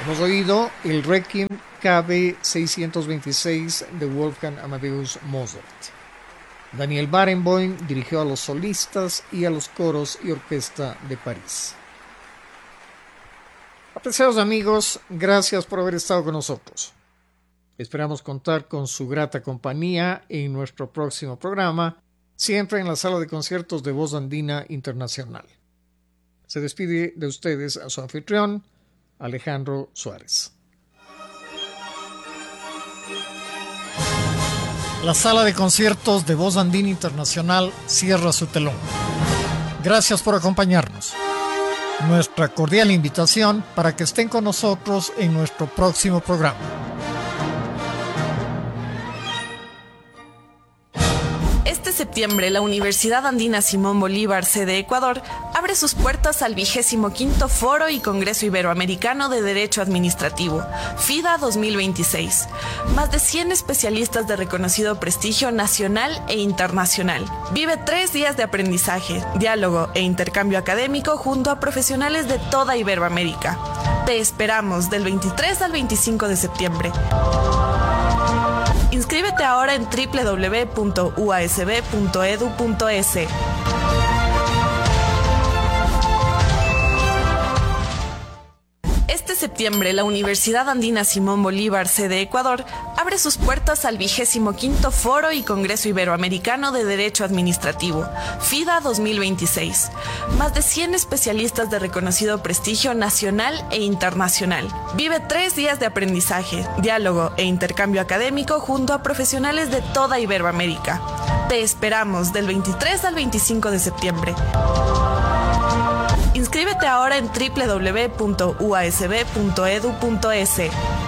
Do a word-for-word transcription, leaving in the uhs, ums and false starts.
Hemos oído el Requiem K B seiscientos veintiséis de Wolfgang Amadeus Mozart. Daniel Barenboim dirigió a los solistas y a los coros y orquesta de París. Apreciados amigos, gracias por haber estado con nosotros. Esperamos contar con su grata compañía en nuestro próximo programa, siempre en la sala de conciertos de Voz Andina Internacional. Se despide de ustedes a su anfitrión, Alejandro Suárez. La sala de conciertos de Voz Andina Internacional cierra su telón. Gracias por acompañarnos. Nuestra cordial invitación para que estén con nosotros en nuestro próximo programa. Este septiembre, la Universidad Andina Simón Bolívar, sede Ecuador, abre sus puertas al vigésimo quinto Foro y Congreso Iberoamericano de Derecho Administrativo, FIDA dos mil veintiséis. Más de cien especialistas de reconocido prestigio nacional e internacional. Vive tres días de aprendizaje, diálogo e intercambio académico junto a profesionales de toda Iberoamérica. Te esperamos del veintitrés al veinticinco de septiembre. Inscríbete ahora en doble u doble u doble u punto u a s b punto e d u punto es. Este septiembre, la Universidad Andina Simón Bolívar, sede Ecuador, abre sus puertas al vigésimo quinto Foro y Congreso Iberoamericano de Derecho Administrativo, FIDA dos mil veintiséis. Más de cien especialistas de reconocido prestigio nacional e internacional. Vive tres días de aprendizaje, diálogo e intercambio académico junto a profesionales de toda Iberoamérica. Te esperamos del veintitrés al veinticinco de septiembre. Inscríbete ahora en doble u doble u doble u punto u a s b punto e d u punto es.